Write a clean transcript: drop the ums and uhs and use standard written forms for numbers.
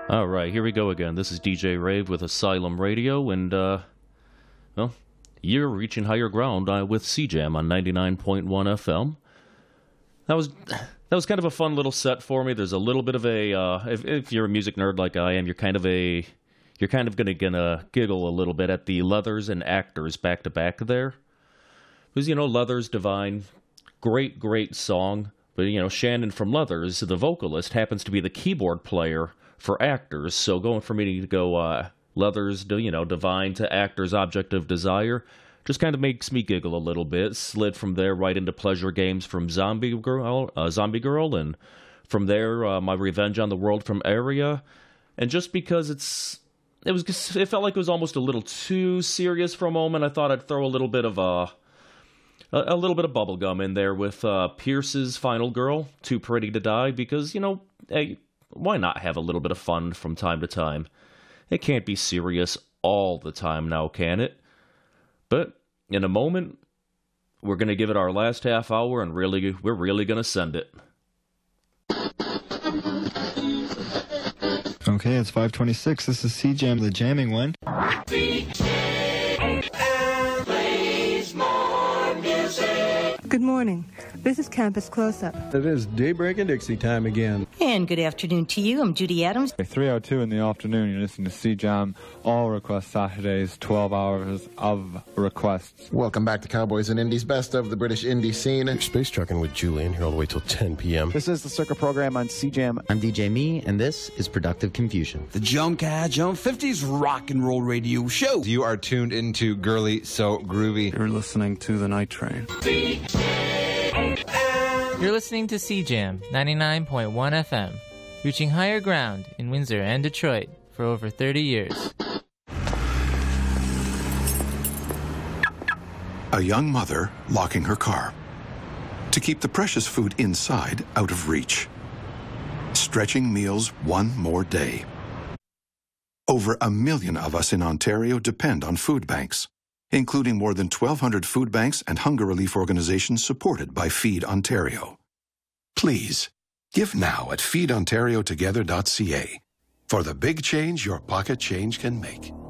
All right, here we go again. This is DJ Rave with Asylum Radio, and, well, you're reaching higher ground with CJAM on 99.1 FM. That was kind of a fun little set for me. There's a little bit of a, if you're a music nerd like I am, you're kind of gonna giggle a little bit at the Leathers and Actors back to back there. Because, Leathers, Divine, great song. But, Shannon from Leathers, the vocalist, happens to be the keyboard player for Actors. So going for me to go Leathers, Divine to Actors, Object of Desire, just kind of makes me giggle a little bit. Slid from there right into Pleasure Games from Zombie Girl, and from there, My Revenge on the World from Area. And just because it felt like it was almost a little too serious for a moment, I thought I'd throw a little bit of bubblegum in there with Pierce's Final Girl, Too Pretty to Die, because, hey, why not have a little bit of fun from time to time? It can't be serious all the time now, can it? But in a moment, we're going to give it our last half hour, and we're really going to send it. Okay, it's 5:26. This is CJAM, the jamming one. Good morning. This is Campus Close-Up. It is Daybreak and Dixie time again. And good afternoon to you. I'm Judy Adams. 3:02 in the afternoon, you're listening to CJAM, all request Saturdays, 12 hours of requests. Welcome back to Cowboys and Indies, best of the British indie scene. You're space trucking with Julian here all the way till 10 p.m. This is the Circuit Program on CJAM. I'm DJ Me, and this is Productive Confusion. The Joan 50s rock and roll radio show. You are tuned into Girly So Groovy. You're listening to The Night Train. You're listening to CJAM 99.1 FM, reaching higher ground in Windsor and Detroit for over 30 years. A young mother locking her car to keep the precious food inside out of reach. Stretching meals one more day. Over 1 million of us in Ontario depend on food banks, including more than 1,200 food banks and hunger relief organizations supported by Feed Ontario. Please, give now at feedontariotogether.ca for the big change your pocket change can make.